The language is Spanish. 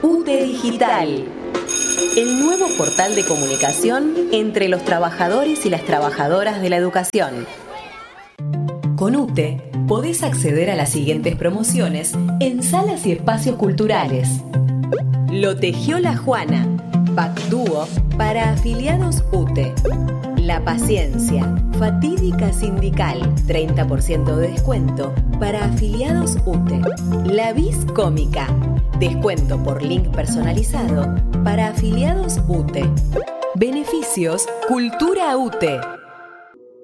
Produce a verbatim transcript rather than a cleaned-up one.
UTE Digital, el nuevo portal de comunicación entre los trabajadores y las trabajadoras de la educación. Con UTE podés acceder a las siguientes promociones en salas y espacios culturales. Lo tejió la Juana, Pack Dúo para afiliados UTE. La Paciencia, fatídica sindical, treinta por ciento de descuento para afiliados UTE. La Bis Cómica, descuento por link personalizado para afiliados UTE. Beneficios Cultura UTE.